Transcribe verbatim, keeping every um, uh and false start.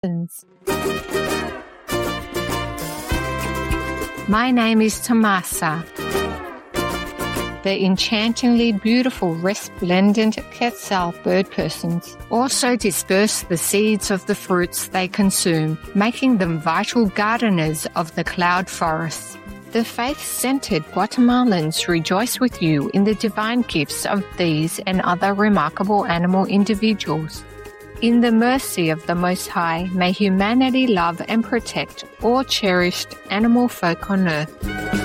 My name is Tomasa. The enchantingly beautiful resplendent quetzal bird persons also disperse the seeds of the fruits they consume, making them vital gardeners of the cloud forests. The faith-centered Guatemalans rejoice with you in the divine gifts of these and other remarkable animal individuals. In the mercy of the Most High, may humanity love and protect all cherished animal folk on earth.